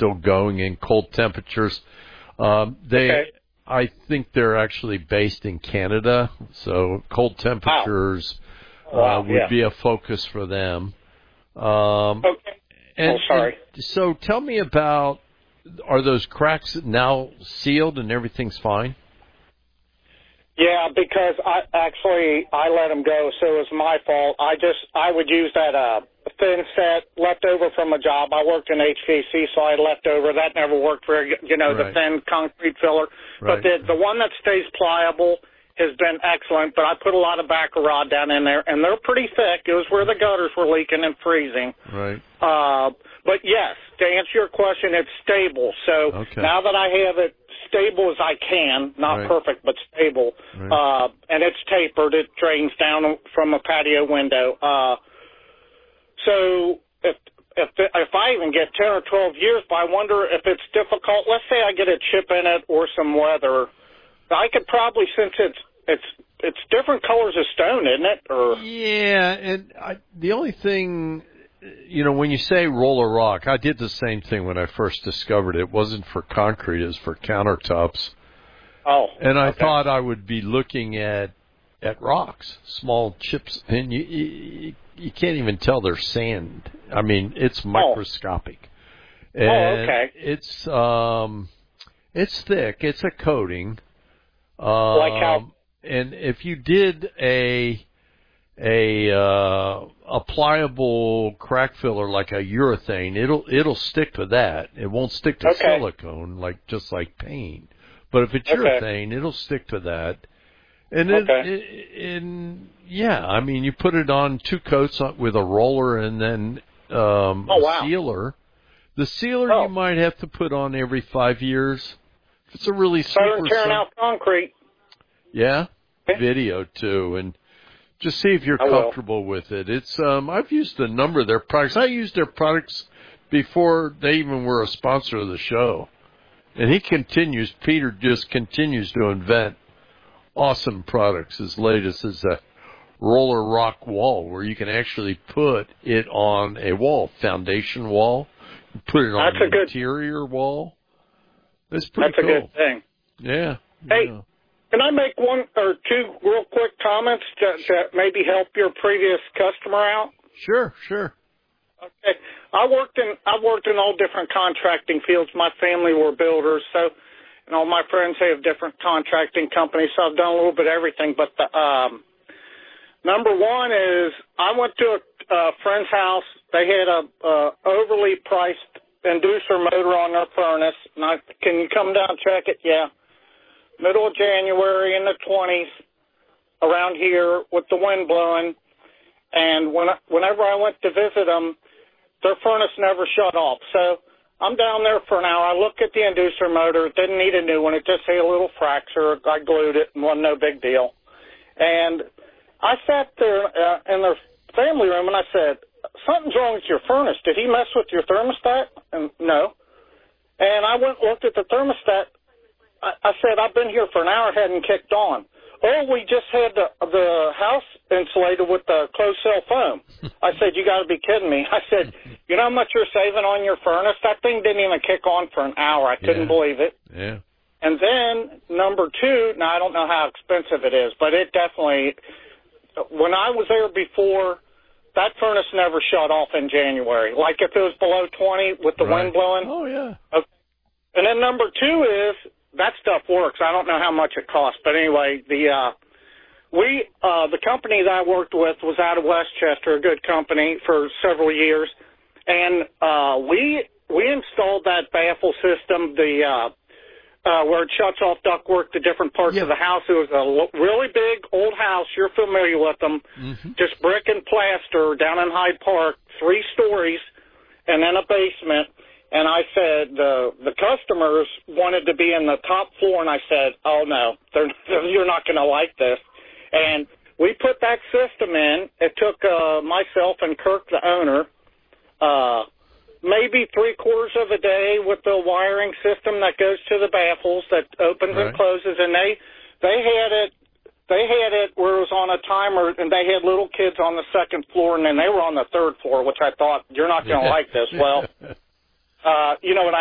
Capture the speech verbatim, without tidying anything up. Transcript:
still going in cold temperatures. Um, they, okay. I think they're actually based in Canada, so cold temperatures wow. Wow, uh, would yeah. be a focus for them. Um, okay. and, oh, sorry. And so tell me about, are those cracks now sealed and everything's fine? Yeah, because I actually I let them go, so it was my fault. I just I would use that uh, thin set left over from a job. I worked in H V A C, so I left over. That never worked very, you know, Right. the thin concrete filler. Right. But the the one that stays pliable has been excellent. But I put a lot of backer rod down in there, and they're pretty thick. It was where the gutters were leaking and freezing. Right. Uh, but yes, to answer your question, it's stable. So Okay. now that I have it stable as I can, not Right. perfect, but stable, Right. uh, and it's tapered, it drains down from a patio window. Uh, so if if if I even get ten or twelve years, but I wonder if it's difficult. Let's say I get a chip in it or some weather, I could probably, since it's it's it's different colors of stone, isn't it? Or yeah, and I, the only thing, you know, when you say roller rock, I did the same thing when I first discovered it. It wasn't for concrete, it was for countertops. oh, And I okay. thought I would be looking at at rocks, small chips, and you you, you can't even tell they're sand. I mean, it's microscopic. And oh, okay. It's um, it's thick. It's a coating. Um, Like how? And if you did a a uh, a pliable crack filler like a urethane, it'll it'll stick to that. It won't stick to Okay. silicone like just like paint. But if it's Okay. urethane, it'll stick to that. And then, Okay. and yeah, I mean, you put it on two coats on, with a roller and then um, Oh, a wow. sealer. The sealer Oh. you might have to put on every five years. If it's a really Better super than tearing sun- out concrete. yeah, Okay. video too, and just see if you're I will. comfortable with it. It's um, I've used a number of their products. I used their products before they even were a sponsor of the show, and he continues. Peter just continues to invent awesome products. His latest is a roller rock wall where you can actually put it on a wall, foundation wall, put it on That's an a good- interior wall. It's pretty That's cool. a good thing. Yeah. Hey, yeah. can I make one or two real quick comments that, that maybe help your previous customer out? Sure, sure. Okay. I worked in I worked in all different contracting fields. My family were builders, so and all my friends have different contracting companies, so I've done a little bit of everything. But the um, number one is I went to a, a friend's house. They had a, a overly priced inducer motor on their furnace. And I, can you come down and check it? Yeah. Middle of January in the twenties, around here with the wind blowing. And when I, whenever I went to visit them, their furnace never shut off. So I'm down there for an hour. I look at the inducer motor. It didn't need a new one. It just had a little fracture. I glued it and wasn't no big deal. And I sat there uh, in their family room and I said, something's wrong with your furnace. Did he mess with your thermostat? And no. And I went and looked at the thermostat. I, I said, I've been here for an hour, hadn't kicked on. Oh, we just had the the house insulated with the closed cell foam. I said, you got to be kidding me. I said, you know how much you're saving on your furnace? That thing didn't even kick on for an hour. I couldn't Yeah. believe it. Yeah. And then number two, now I don't know how expensive it is, but it definitely, when I was there before, that furnace never shut off in January. Like if it was below twenty with the Right. wind blowing. Oh, yeah. Okay. And then number two is, that stuff works. I don't know how much it costs, but anyway, the uh, we uh, the company that I worked with was out of Westchester, a good company for several years, and uh, we we installed that baffle system, the uh, uh, where it shuts off ductwork to different parts Yeah. of the house. It was a lo- really big old house. You're familiar with them, Mm-hmm. just brick and plaster down in Hyde Park, three stories, and then a basement. And I said the the customers wanted to be in the top floor, and I said, "Oh no, they're, you're not going to like this." And we put that system in. It took uh, myself and Kirk, the owner, uh, maybe three quarters of a day with the wiring system that goes to the baffles that opens Right. and closes. And they they had it they had it where it was on a timer, and they had little kids on the second floor, and then they were on the third floor, which I thought, you're not going to like this. Well. Uh, you know what I